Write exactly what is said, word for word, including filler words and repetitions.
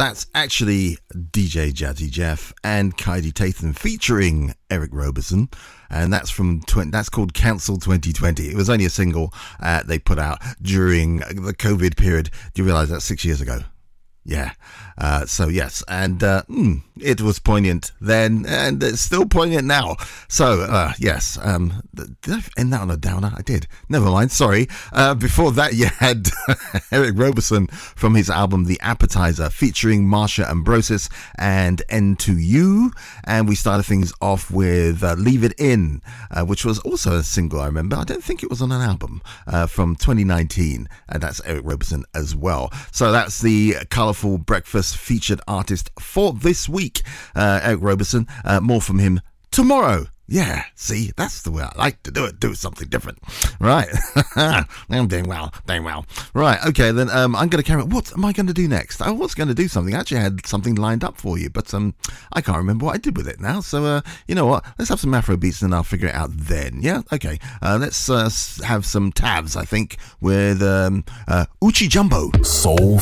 that's actually D J Jazzy Jeff and Kylie Tatham featuring Eric Roberson, and that's from tw- that's called Council twenty twenty. It was only a single uh, they put out during the COVID period. Do you realise that's six years ago? Yeah. Uh, so yes, and uh, mm, it was poignant then, and it's still poignant now. So uh, yes, um, did I end that on a downer? I did. Never mind. Sorry. Uh, before that, you had Eric Roberson from his album The Appetizer, featuring Marsha Ambrosius and N two U, and we started things off with uh, Leave It In, uh, which was also a single. I remember. I don't think it was on an album uh, from twenty nineteen, and that's Eric Roberson as well. So that's the Colourful Breakfast featured artist for this week, uh, Eric Roberson. Uh, more from him tomorrow. Yeah, see, that's the way I like to do it. Do something different. Right. I'm doing well, doing well. Right, okay, then um, I'm going to carry on. What am I going to do next? I was going to do something. I actually had something lined up for you, but um, I can't remember what I did with it now. So, uh, you know what? Let's have some Afro beats and I'll figure it out then. Yeah, okay. Uh, let's uh, have some tabs, I think, with um, uh, Uchi Jumbo. Soul